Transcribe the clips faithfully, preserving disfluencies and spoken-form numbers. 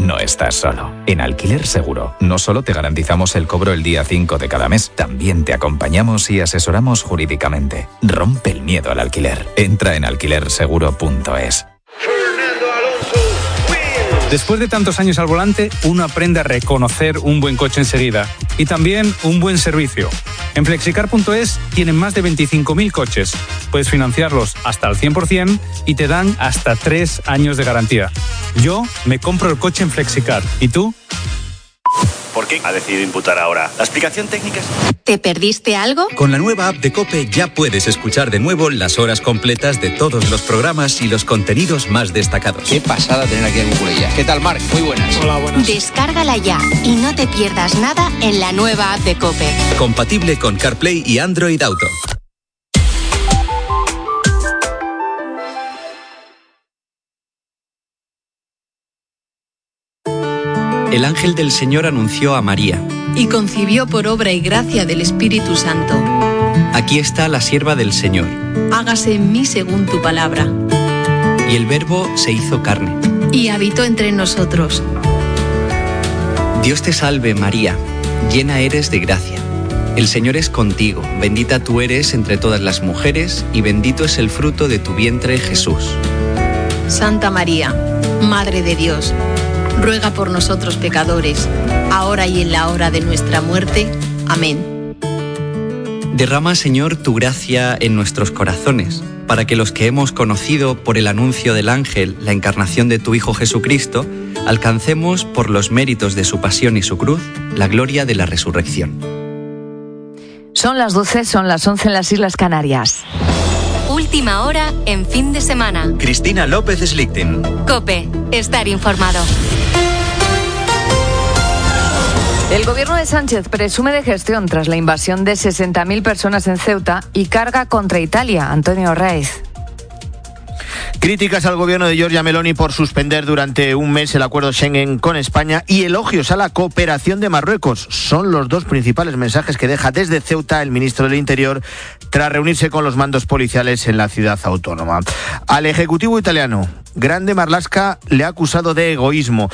no estás solo. En Alquiler Seguro, no solo te garantizamos el cobro el día cinco de cada mes, también te acompañamos y asesoramos jurídicamente. Rompe el miedo al alquiler. Entra en alquiler seguro punto es. Después de tantos años al volante, uno aprende a reconocer un buen coche enseguida y también un buen servicio. En flexicar punto es tienen más de veinticinco mil coches. Puedes financiarlos hasta al cien por ciento y te dan hasta tres años de garantía. Yo me compro el coche en Flexicar. ¿Y tú? ¿Por qué ha decidido imputar ahora? ¿La explicación técnica es...? ¿Te perdiste algo? Con la nueva app de COPE ya puedes escuchar de nuevo las horas completas de todos los programas y los contenidos más destacados. Qué pasada tener aquí a Cucurella. ¿Qué tal, Marc? Muy buenas. Hola, buenas. Descárgala ya y no te pierdas nada en la nueva app de COPE. Compatible con CarPlay y Android Auto. El ángel del Señor anunció a María. Y concibió por obra y gracia del Espíritu Santo. Aquí está la sierva del Señor. Hágase en mí según tu palabra. Y el Verbo se hizo carne. Y habitó entre nosotros. Dios te salve, María, llena eres de gracia. El Señor es contigo, bendita tú eres entre todas las mujeres, y bendito es el fruto de tu vientre, Jesús. Santa María, Madre de Dios, ruega por nosotros pecadores, ahora y en la hora de nuestra muerte. Amén. Derrama, Señor, tu gracia en nuestros corazones, para que los que hemos conocido por el anuncio del ángel la encarnación de tu Hijo Jesucristo, alcancemos por los méritos de su pasión y su cruz la gloria de la resurrección. Son las doce, son las once en las Islas Canarias. Última hora en fin de semana. Cristina López Slichting. COPE, estar informado. El gobierno de Sánchez presume de gestión tras la invasión de sesenta mil personas en Ceuta y carga contra Italia. Antonio Raiz. Críticas al gobierno de Giorgia Meloni por suspender durante un mes el acuerdo Schengen con España y elogios a la cooperación de Marruecos. Son los dos principales mensajes que deja desde Ceuta el ministro del Interior tras reunirse con los mandos policiales en la ciudad autónoma. Al Ejecutivo italiano, Grande Marlaska le ha acusado de egoísmo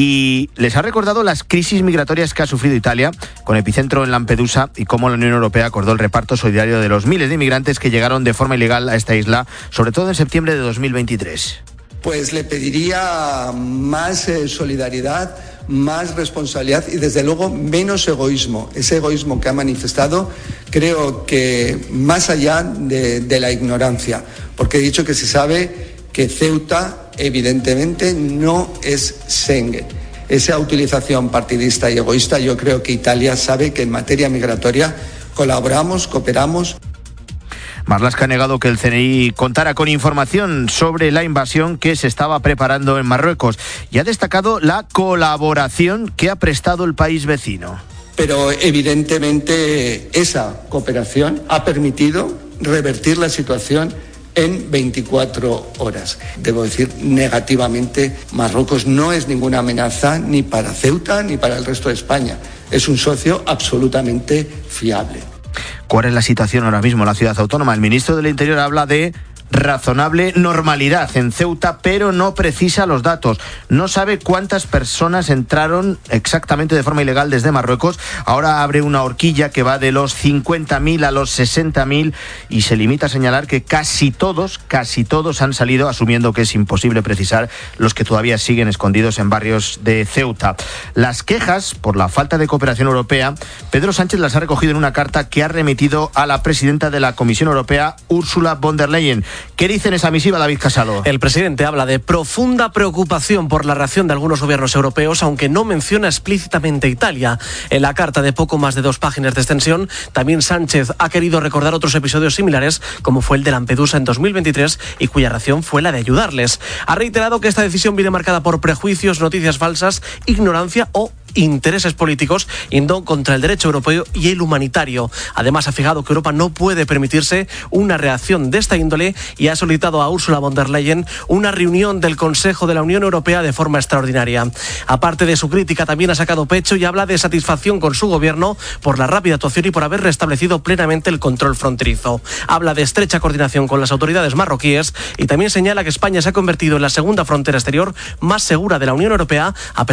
y les ha recordado las crisis migratorias que ha sufrido Italia, con epicentro en Lampedusa, y cómo la Unión Europea acordó el reparto solidario de los miles de inmigrantes que llegaron de forma ilegal a esta isla, sobre todo en septiembre de dos mil veintitrés. Pues le pediría más eh, solidaridad, más responsabilidad y desde luego menos egoísmo. Ese egoísmo que ha manifestado creo que más allá de, de la ignorancia, porque he dicho que se sabe que Ceuta evidentemente no es Schengen. Esa utilización partidista y egoísta, yo creo que Italia sabe que en materia migratoria colaboramos, cooperamos. Marlaska ha negado que el C N I contara con información sobre la invasión que se estaba preparando en Marruecos y ha destacado la colaboración que ha prestado el país vecino. Pero evidentemente esa cooperación ha permitido revertir la situación en veinticuatro horas. Debo decir negativamente, Marruecos no es ninguna amenaza ni para Ceuta ni para el resto de España. Es un socio absolutamente fiable. ¿Cuál es la situación ahora mismo en la ciudad autónoma? El ministro del Interior habla de razonable normalidad en Ceuta, pero no precisa los datos. No sabe cuántas personas entraron exactamente de forma ilegal desde Marruecos. Ahora abre una horquilla que va de los cincuenta mil a los sesenta mil y se limita a señalar que casi todos, casi todos han salido, asumiendo que es imposible precisar los que todavía siguen escondidos en barrios de Ceuta. Las quejas por la falta de cooperación europea, Pedro Sánchez las ha recogido en una carta que ha remitido a la presidenta de la Comisión Europea, Ursula von der Leyen. ¿Qué dice en esa misiva, David Casado? El presidente habla de profunda preocupación por la reacción de algunos gobiernos europeos, aunque no menciona explícitamente Italia. En la carta de poco más de dos páginas de extensión, también Sánchez ha querido recordar otros episodios similares, como fue el de Lampedusa en dos mil veintitrés, y cuya reacción fue la de ayudarles. Ha reiterado que esta decisión viene marcada por prejuicios, noticias falsas, ignorancia o intereses políticos, yendo contra el derecho europeo y el humanitario. Además, ha fijado que Europa no puede permitirse una reacción de esta índole y ha solicitado a Ursula von der Leyen una reunión del Consejo de la Unión Europea de forma extraordinaria. Aparte de su crítica, también ha sacado pecho y habla de satisfacción con su gobierno por la rápida actuación y por haber restablecido plenamente el control fronterizo. Habla de estrecha coordinación con las autoridades marroquíes y también señala que España se ha convertido en la segunda frontera exterior más segura de la Unión Europea, a pesar